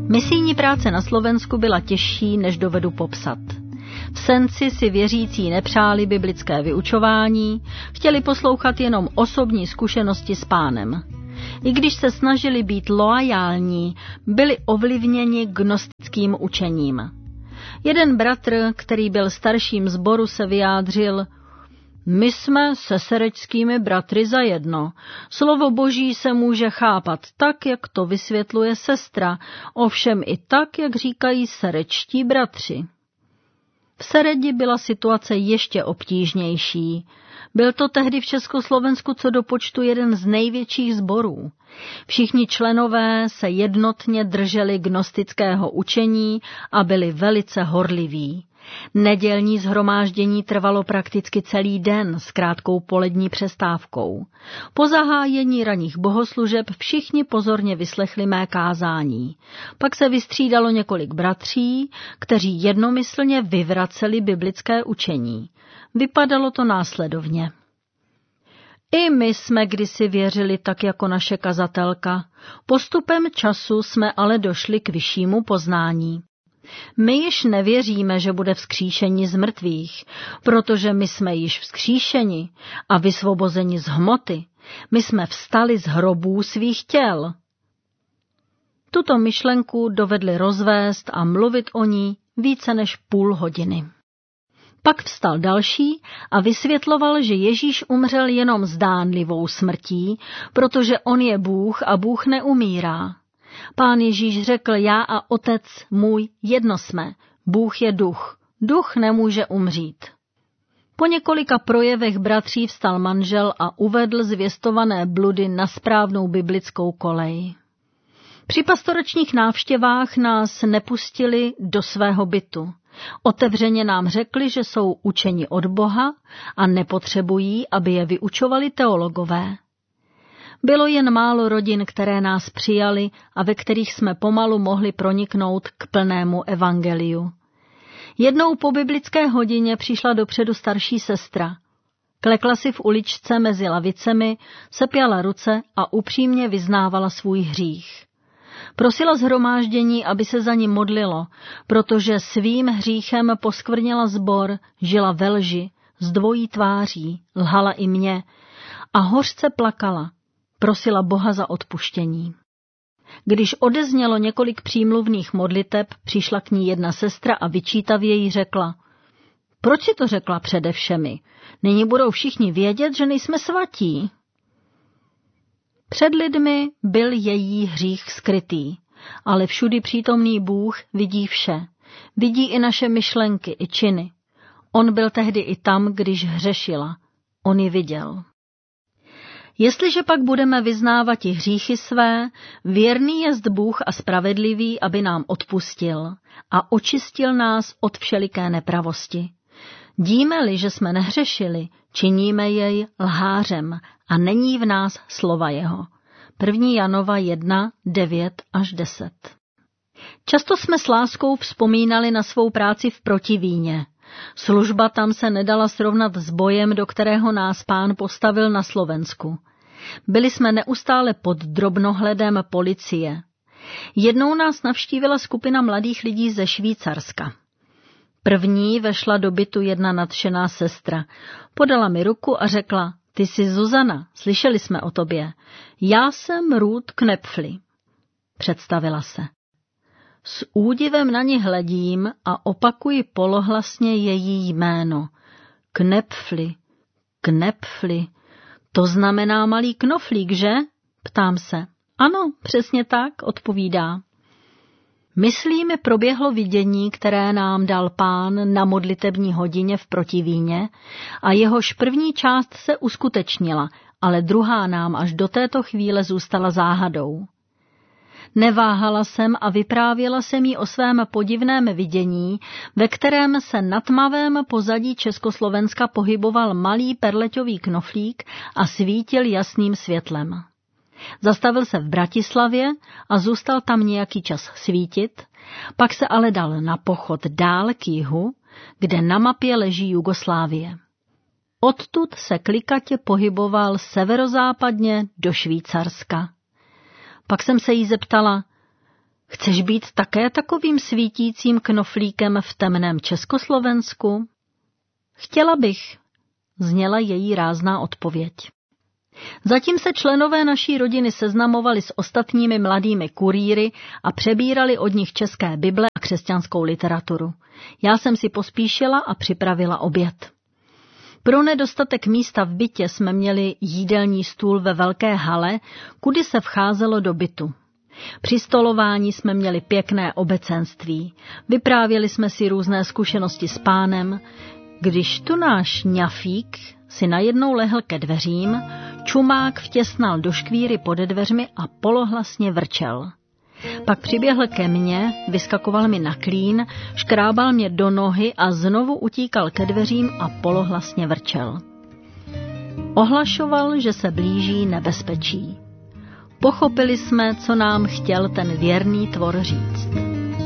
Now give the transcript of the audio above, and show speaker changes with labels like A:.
A: Misijní práce na Slovensku byla těžší, než dovedu popsat. V Senci si věřící nepřáli biblické vyučování, chtěli poslouchat jenom osobní zkušenosti s Pánem. I když se snažili být loajální, byli ovlivněni gnostickým učením. Jeden bratr, který byl starším sboru, se vyjádřil: My jsme se serečskými bratry zajedno. Slovo Boží se může chápat tak, jak to vysvětluje sestra, ovšem i tak, jak říkají serečtí bratři. V Seredi byla situace ještě obtížnější. Byl to tehdy v Československu co do počtu jeden z největších sborů. Všichni členové se jednotně drželi gnostického učení a byli velice horliví. Nedělní shromáždění trvalo prakticky celý den s krátkou polední přestávkou. Po zahájení ranních bohoslužeb všichni pozorně vyslechli mé kázání. Pak se vystřídalo několik bratří, kteří jednomyslně vyvraceli biblické učení. Vypadalo to následovně. I my jsme kdysi věřili tak jako naše kazatelka. Postupem času jsme ale došli k vyššímu poznání. My již nevěříme, že bude vzkříšení z mrtvých, protože my jsme již vzkříšeni a vysvobozeni z hmoty. My jsme vstali z hrobů svých těl. Tuto myšlenku dovedli rozvést a mluvit o ní více než půl hodiny. Pak vstal další a vysvětloval, že Ježíš umřel jenom zdánlivou smrtí, protože on je Bůh a Bůh neumírá. Pán Ježíš řekl: Já a Otec můj jedno jsme. Bůh je duch. Duch nemůže umřít. Po několika projevech bratří vstal manžel a uvedl zvěstované bludy na správnou biblickou kolej. Při pastoračních návštěvách nás nepustili do svého bytu. Otevřeně nám řekli, že jsou učeni od Boha a nepotřebují, aby je vyučovali teologové. Bylo jen málo rodin, které nás přijali a ve kterých jsme pomalu mohli proniknout k plnému evangeliu. Jednou po biblické hodině přišla dopředu starší sestra. Klekla si v uličce mezi lavicemi, sepjala ruce a upřímně vyznávala svůj hřích. Prosila shromáždění, aby se za ní modlilo, protože svým hříchem poskvrnila sbor, žila ve lži, s dvojí tváří, lhala i mě a hořce plakala. Prosila Boha za odpuštění. Když odeznělo několik přímluvných modliteb, přišla k ní jedna sestra a vyčítavě jí řekla: Proč si to řekla přede všemi? Nyní budou všichni vědět, že nejsme svatí. Před lidmi byl její hřích skrytý, ale všudy přítomný Bůh vidí vše. Vidí i naše myšlenky i činy. On byl tehdy i tam, když hřešila. On ji viděl. Jestliže pak budeme vyznávat i hříchy své, věrný jest Bůh a spravedlivý, aby nám odpustil a očistil nás od všeliké nepravosti. Díme-li, že jsme nehřešili, činíme jej lhářem a není v nás slova jeho. 1. Janova 1, 9 až 10. Často jsme s láskou vzpomínali na svou práci v Protivíně. Služba tam se nedala srovnat s bojem, do kterého nás Pán postavil na Slovensku. Byli jsme neustále pod drobnohledem policie. Jednou nás navštívila skupina mladých lidí ze Švýcarska. První vešla do bytu jedna nadšená sestra. Podala mi ruku a řekla: Ty jsi Zuzana, slyšeli jsme o tobě. Já jsem Ruth Knepfli. Představila se. S údivem na ní hledím a opakuji polohlasně její jméno. Knepfli, Knepfli. To znamená malý knoflík, že? Ptám se. Ano, přesně tak, odpovídá. Myslíme, proběhlo vidění, které nám dal Pán na modlitební hodině v Protivíně a jehož první část se uskutečnila, ale druhá nám až do této chvíle zůstala záhadou. Neváhala jsem a vyprávěla jsem jí o svém podivném vidění, ve kterém se na tmavém pozadí Československa pohyboval malý perleťový knoflík a svítil jasným světlem. Zastavil se v Bratislavě a zůstal tam nějaký čas svítit, pak se ale dal na pochod dál k jihu, kde na mapě leží Jugoslávie. Odtud se klikatě pohyboval severozápadně do Švýcarska. Pak jsem se jí zeptala: Chceš být také takovým svítícím knoflíkem v temném Československu? Chtěla bych, zněla její rázná odpověď. Zatím se členové naší rodiny seznamovali s ostatními mladými kurýry a přebírali od nich české Bible a křesťanskou literaturu. Já jsem si pospíšila a připravila oběd. Pro nedostatek místa v bytě jsme měli jídelní stůl ve velké hale, kudy se vcházelo do bytu. Při stolování jsme měli pěkné obecenství. Vyprávěli jsme si různé zkušenosti s Pánem, když tu náš ňafík si najednou lehl ke dveřím, čumák vtěsnal do škvíry pode dveřmi a polohlasně vrčel. Pak přiběhl ke mně, vyskakoval mi na klín, škrábal mě do nohy a znovu utíkal ke dveřím a polohlasně vrčel. Ohlašoval, že se blíží nebezpečí. Pochopili jsme, co nám chtěl ten věrný tvor říct.